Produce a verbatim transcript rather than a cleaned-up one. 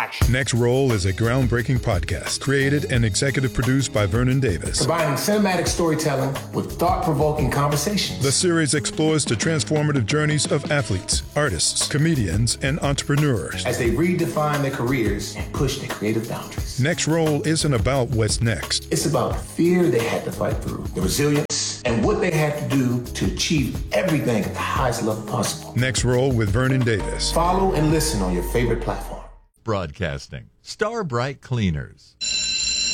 action. Next Roll is a groundbreaking podcast created and executive produced by Vernon Davis. Combining cinematic storytelling with thought-provoking conversations. The series explores the transformative journeys of athletes, artists, comedians, and entrepreneurs as they redefine their careers and push their creative boundaries. Next Roll isn't about what's next. It's about the fear they had to fight through, the resilience, and what they had to do to achieve everything at the highest level possible. Next Roll with Vernon Davis. Follow and listen on your favorite platform. Broadcasting Starbright Cleaners.